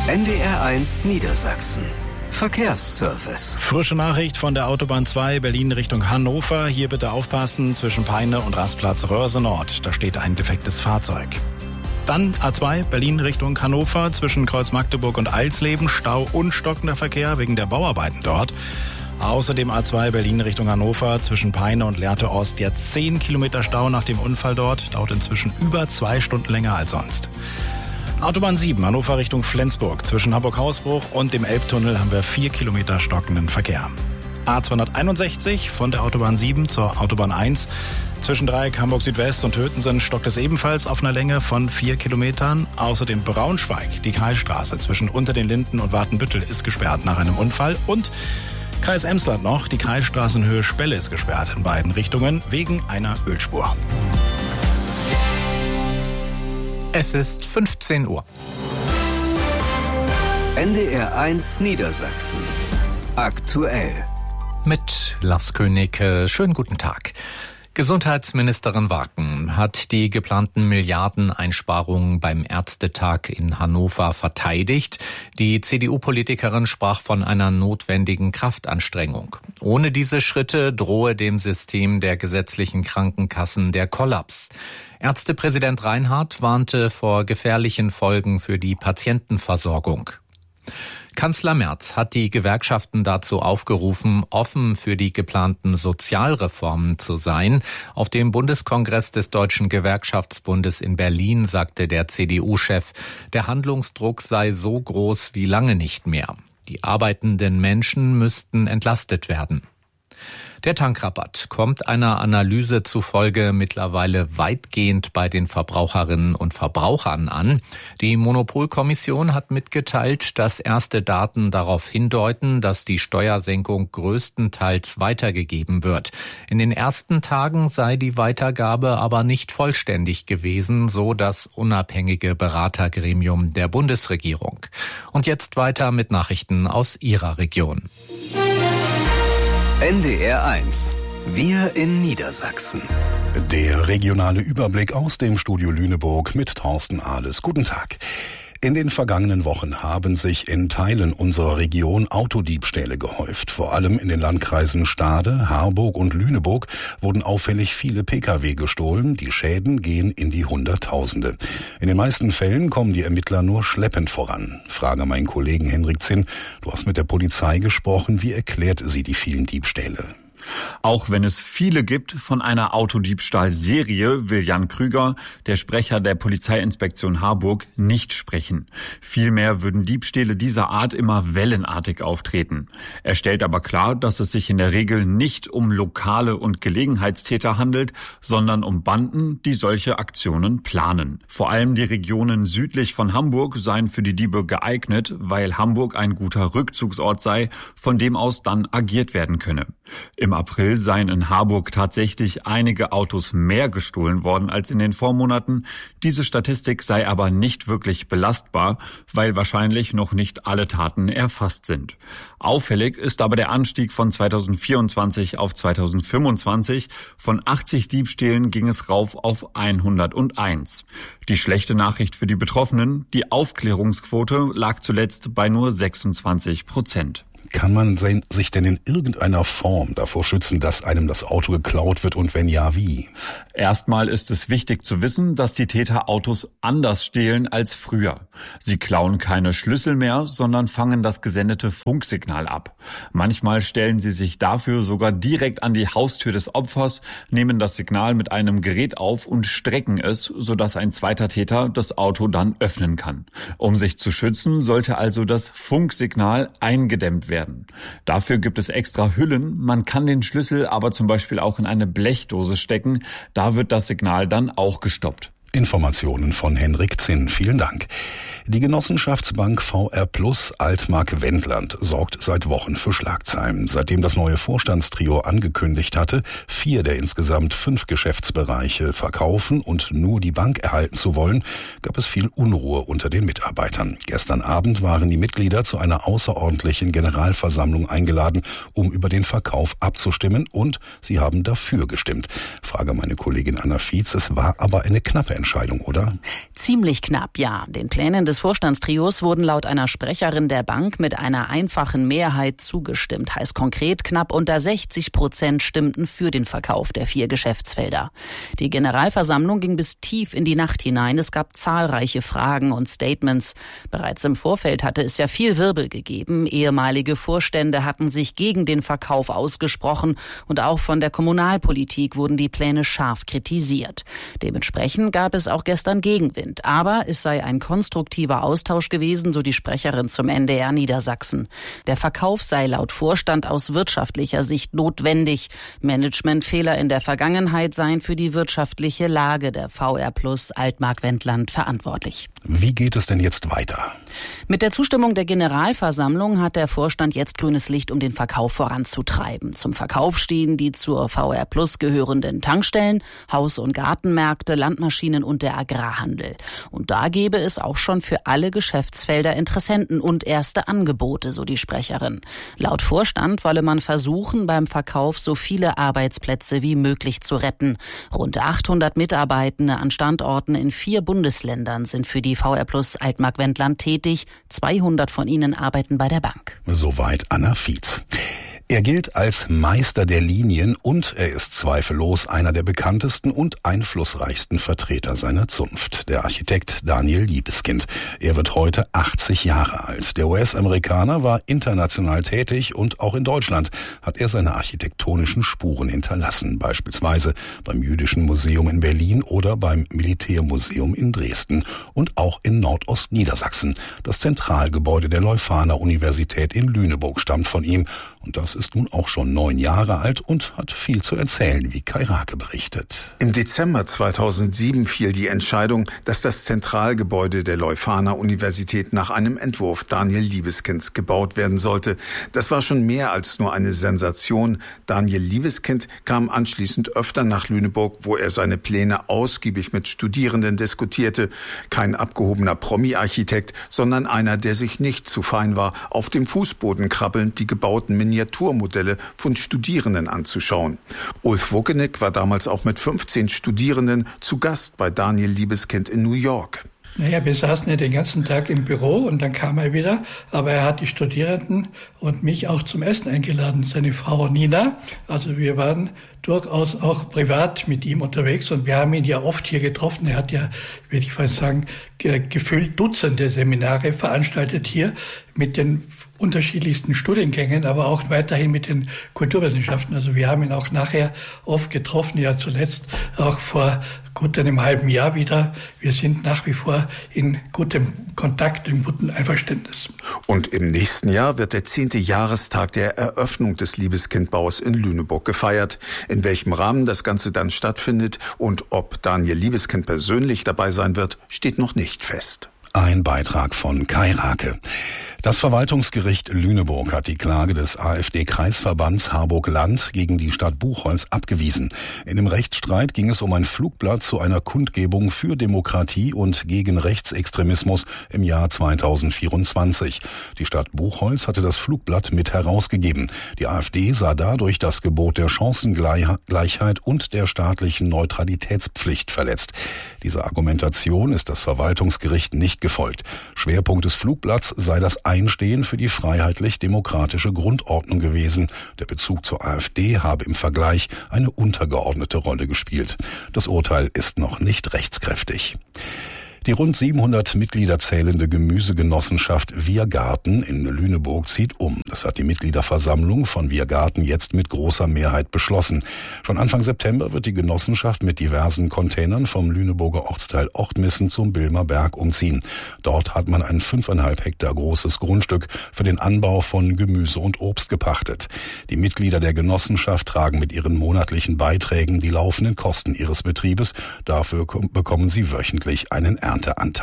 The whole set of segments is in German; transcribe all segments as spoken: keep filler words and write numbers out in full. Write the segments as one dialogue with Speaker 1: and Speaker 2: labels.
Speaker 1: N D R eins Niedersachsen. Verkehrsservice.
Speaker 2: Frische Nachricht von der Autobahn zwei Berlin Richtung Hannover. Hier bitte aufpassen zwischen Peine und Rastplatz Röhrse Nord. Da steht ein defektes Fahrzeug. Dann A zwei Berlin Richtung Hannover zwischen Kreuz Magdeburg und Alsleben. Stau und stockender Verkehr wegen der Bauarbeiten dort. Außerdem A zwei Berlin Richtung Hannover zwischen Peine und Lehrte Ost. Jetzt zehn Kilometer Stau nach dem Unfall dort. Dauert inzwischen über zwei Stunden länger als sonst. Autobahn sieben Hannover Richtung Flensburg. Zwischen Hamburg-Hausbruch und dem Elbtunnel haben wir vier Kilometer stockenden Verkehr. A zweihunderteinundsechzig von der Autobahn sieben zur Autobahn eins. Zwischen Dreieck Hamburg Südwest und Hötensen stockt es ebenfalls auf einer Länge von vier Kilometern. Außerdem Braunschweig, die Kreisstraße zwischen Unter den Linden und Watenbüttel ist gesperrt nach einem Unfall. Und Kreis Emsland noch, die Kreisstraßenhöhe Spelle ist gesperrt in beiden Richtungen wegen einer Ölspur.
Speaker 3: Es ist fünfzehn Uhr.
Speaker 1: N D R eins Niedersachsen. Aktuell.
Speaker 3: Mit Lars König. Schönen guten Tag. Gesundheitsministerin Waken hat die geplanten Milliardeneinsparungen beim Ärztetag in Hannover verteidigt. Die C D U-Politikerin sprach von einer notwendigen Kraftanstrengung. Ohne diese Schritte drohe dem System der gesetzlichen Krankenkassen der Kollaps. Ärztepräsident Reinhardt warnte vor gefährlichen Folgen für die Patientenversorgung. Kanzler Merz hat die Gewerkschaften dazu aufgerufen, offen für die geplanten Sozialreformen zu sein. Auf dem Bundeskongress des Deutschen Gewerkschaftsbundes in Berlin sagte der C D U-Chef, der Handlungsdruck sei so groß wie lange nicht mehr. Die arbeitenden Menschen müssten entlastet werden. Der Tankrabatt kommt einer Analyse zufolge mittlerweile weitgehend bei den Verbraucherinnen und Verbrauchern an. Die Monopolkommission hat mitgeteilt, dass erste Daten darauf hindeuten, dass die Steuersenkung größtenteils weitergegeben wird. In den ersten Tagen sei die Weitergabe aber nicht vollständig gewesen, so das unabhängige Beratergremium der Bundesregierung. Und jetzt weiter mit Nachrichten aus Ihrer Region.
Speaker 1: N D R eins. Wir in Niedersachsen.
Speaker 4: Der regionale Überblick aus dem Studio Lüneburg mit Thorsten Ahles. Guten Tag. In den vergangenen Wochen haben sich in Teilen unserer Region Autodiebstähle gehäuft. Vor allem in den Landkreisen Stade, Harburg und Lüneburg wurden auffällig viele Pkw gestohlen. Die Schäden gehen in die Hunderttausende. In den meisten Fällen kommen die Ermittler nur schleppend voran. Frage meinen Kollegen Henrik Zinn. Du hast mit der Polizei gesprochen. Wie erklärt sie die vielen Diebstähle?
Speaker 5: Auch wenn es viele gibt, von einer Autodiebstahlserie will Jan Krüger, der Sprecher der Polizeiinspektion Harburg, nicht sprechen. Vielmehr würden Diebstähle dieser Art immer wellenartig auftreten. Er stellt aber klar, dass es sich in der Regel nicht um lokale und Gelegenheitstäter handelt, sondern um Banden, die solche Aktionen planen. Vor allem die Regionen südlich von Hamburg seien für die Diebe geeignet, weil Hamburg ein guter Rückzugsort sei, von dem aus dann agiert werden könne. Im April seien in Harburg tatsächlich einige Autos mehr gestohlen worden als in den Vormonaten. Diese Statistik sei aber nicht wirklich belastbar, weil wahrscheinlich noch nicht alle Taten erfasst sind. Auffällig ist aber der Anstieg von zweitausendvierundzwanzig auf zweitausendfünfundzwanzig. Von achtzig Diebstählen ging es rauf auf hunderteins. Die schlechte Nachricht für die Betroffenen: die Aufklärungsquote lag zuletzt bei nur sechsundzwanzig Prozent.
Speaker 4: Kann man sich denn in irgendeiner Form davor schützen, dass einem das Auto geklaut wird, und wenn ja, wie?
Speaker 5: Erstmal ist es wichtig zu wissen, dass die Täter Autos anders stehlen als früher. Sie klauen keine Schlüssel mehr, sondern fangen das gesendete Funksignal ab. Manchmal stellen sie sich dafür sogar direkt an die Haustür des Opfers, nehmen das Signal mit einem Gerät auf und strecken es, sodass ein zweiter Täter das Auto dann öffnen kann. Um sich zu schützen, sollte also das Funksignal eingedämmt werden. Dafür gibt es extra Hüllen. Man kann den Schlüssel aber zum Beispiel auch in eine Blechdose stecken. Da wird das Signal dann auch gestoppt.
Speaker 4: Informationen von Henrik Zinn. Vielen Dank. Die Genossenschaftsbank V R Plus Altmark Wendland sorgt seit Wochen für Schlagzeilen. Seitdem das neue Vorstandstrio angekündigt hatte, vier der insgesamt fünf Geschäftsbereiche verkaufen und nur die Bank erhalten zu wollen, gab es viel Unruhe unter den Mitarbeitern. Gestern Abend waren die Mitglieder zu einer außerordentlichen Generalversammlung eingeladen, um über den Verkauf abzustimmen, und sie haben dafür gestimmt. Frage meine Kollegin Anna Fietz, es war aber eine knappe Entscheidung, oder?
Speaker 6: Ziemlich knapp, ja. Den Plänen des des Vorstandstrios wurden laut einer Sprecherin der Bank mit einer einfachen Mehrheit zugestimmt. Heißt konkret, knapp unter sechzig Prozent stimmten für den Verkauf der vier Geschäftsfelder. Die Generalversammlung ging bis tief in die Nacht hinein. Es gab zahlreiche Fragen und Statements. Bereits im Vorfeld hatte es ja viel Wirbel gegeben. Ehemalige Vorstände hatten sich gegen den Verkauf ausgesprochen und auch von der Kommunalpolitik wurden die Pläne scharf kritisiert. Dementsprechend gab es auch gestern Gegenwind. Aber es sei ein konstruktiver Austausch gewesen, so die Sprecherin zum N D R Niedersachsen. Der Verkauf sei laut Vorstand aus wirtschaftlicher Sicht notwendig. Managementfehler in der Vergangenheit seien für die wirtschaftliche Lage der V R Plus Altmark-Wendland verantwortlich.
Speaker 4: Wie geht es denn jetzt weiter?
Speaker 6: Mit der Zustimmung der Generalversammlung hat der Vorstand jetzt grünes Licht, um den Verkauf voranzutreiben. Zum Verkauf stehen die zur V R Plus gehörenden Tankstellen, Haus- und Gartenmärkte, Landmaschinen und der Agrarhandel. Und da gäbe es auch schon für alle Geschäftsfelder Interessenten und erste Angebote, so die Sprecherin. Laut Vorstand wolle man versuchen, beim Verkauf so viele Arbeitsplätze wie möglich zu retten. Rund achthundert Mitarbeitende an Standorten in vier Bundesländern sind für die V R Plus Altmark-Wendland tätig. zweihundert von ihnen arbeiten bei der Bank.
Speaker 4: Soweit Anna Fietz. Er gilt als Meister der Linien und er ist zweifellos einer der bekanntesten und einflussreichsten Vertreter seiner Zunft, der Architekt Daniel Libeskind. Er wird heute achtzig Jahre alt. Der U S-Amerikaner war international tätig und auch in Deutschland hat er seine architektonischen Spuren hinterlassen, beispielsweise beim Jüdischen Museum in Berlin oder beim Militärmuseum in Dresden und auch in Nordostniedersachsen. Das Zentralgebäude der Leuphana Universität in Lüneburg stammt von ihm und das ist nun auch schon neun Jahre alt und hat viel zu erzählen, wie Kai Rake berichtet.
Speaker 7: Im Dezember zweitausendsieben fiel die Entscheidung, dass das Zentralgebäude der Leuphana Universität nach einem Entwurf Daniel Libeskinds gebaut werden sollte. Das war schon mehr als nur eine Sensation. Daniel Libeskind kam anschließend öfter nach Lüneburg, wo er seine Pläne ausgiebig mit Studierenden diskutierte. Kein abgehobener Promi-Architekt, sondern einer, der sich nicht zu fein war, auf dem Fußboden krabbelnd die gebauten Miniaturmodelle von Studierenden anzuschauen. Ulf Wuckenig war damals auch mit fünfzehn Studierenden zu Gast bei Daniel Libeskind in New York.
Speaker 8: Naja, wir saßen ja den ganzen Tag im Büro und dann kam er wieder, aber er hat die Studierenden und mich auch zum Essen eingeladen, seine Frau Nina. Also wir waren durchaus auch privat mit ihm unterwegs und wir haben ihn ja oft hier getroffen. Er hat ja, würde ich fast sagen, gefühlt Dutzende Seminare veranstaltet hier mit den unterschiedlichsten Studiengängen, aber auch weiterhin mit den Kulturwissenschaften. Also wir haben ihn auch nachher oft getroffen, ja zuletzt auch vor gut einem halben Jahr wieder. Wir sind nach wie vor in gutem Kontakt, in gutem Einverständnis.
Speaker 7: Und im nächsten Jahr wird der zehnte Jahrestag der Eröffnung des Libeskind-Baus in Lüneburg gefeiert. In welchem Rahmen das Ganze dann stattfindet und ob Daniel Libeskind persönlich dabei sein wird, steht noch nicht fest.
Speaker 4: Ein Beitrag von Kai Rake. Das Verwaltungsgericht Lüneburg hat die Klage des AfD-Kreisverbands Harburg-Land gegen die Stadt Buchholz abgewiesen. In dem Rechtsstreit ging es um ein Flugblatt zu einer Kundgebung für Demokratie und gegen Rechtsextremismus im Jahr zweitausendvierundzwanzig. Die Stadt Buchholz hatte das Flugblatt mit herausgegeben. Die AfD sah dadurch das Gebot der Chancengleichheit und der staatlichen Neutralitätspflicht verletzt. Dieser Argumentation ist das Verwaltungsgericht nicht gefolgt. Schwerpunkt des Flugblatts sei das Einstehen für die freiheitlich-demokratische Grundordnung gewesen. Der Bezug zur AfD habe im Vergleich eine untergeordnete Rolle gespielt. Das Urteil ist noch nicht rechtskräftig. Die rund siebenhundert Mitglieder zählende Gemüsegenossenschaft Wirgarten in Lüneburg zieht um. Das hat die Mitgliederversammlung von Wirgarten jetzt mit großer Mehrheit beschlossen. Schon Anfang September wird die Genossenschaft mit diversen Containern vom Lüneburger Ortsteil Ortmissen zum Bilmer Berg umziehen. Dort hat man ein fünfeinhalb Hektar großes Grundstück für den Anbau von Gemüse und Obst gepachtet. Die Mitglieder der Genossenschaft tragen mit ihren monatlichen Beiträgen die laufenden Kosten ihres Betriebes. Dafür bekommen sie wöchentlich einen Ernteanteil.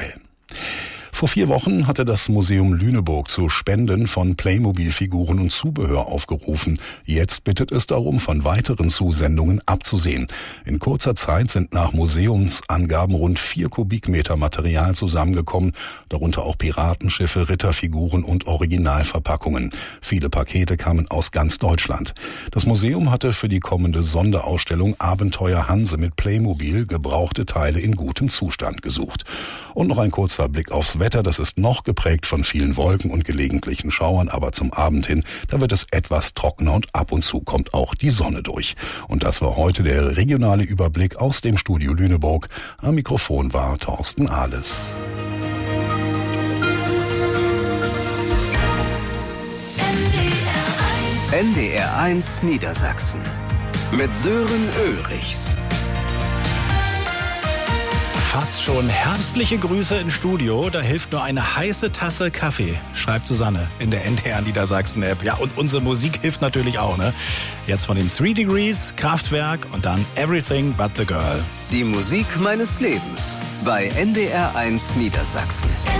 Speaker 4: Vor vier Wochen hatte das Museum Lüneburg zu Spenden von Playmobil-Figuren und Zubehör aufgerufen. Jetzt bittet es darum, von weiteren Zusendungen abzusehen. In kurzer Zeit sind nach Museumsangaben rund vier Kubikmeter Material zusammengekommen, darunter auch Piratenschiffe, Ritterfiguren und Originalverpackungen. Viele Pakete kamen aus ganz Deutschland. Das Museum hatte für die kommende Sonderausstellung Abenteuer Hanse mit Playmobil gebrauchte Teile in gutem Zustand gesucht. Und noch ein kurzer Blick aufs Wetter. Wetter, das ist noch geprägt von vielen Wolken und gelegentlichen Schauern, aber zum Abend hin, da wird es etwas trockener und ab und zu kommt auch die Sonne durch. Und das war heute der regionale Überblick aus dem Studio Lüneburg. Am Mikrofon war Thorsten Ahles.
Speaker 1: N D R eins Niedersachsen mit Sören Ulrichs.
Speaker 2: Fast schon herbstliche Grüße ins Studio. Da hilft nur eine heiße Tasse Kaffee, schreibt Susanne in der N D R Niedersachsen App. Ja, und unsere Musik hilft natürlich auch, ne? Jetzt von den Three Degrees, Kraftwerk und dann Everything But the Girl.
Speaker 1: Die Musik meines Lebens bei N D R eins Niedersachsen.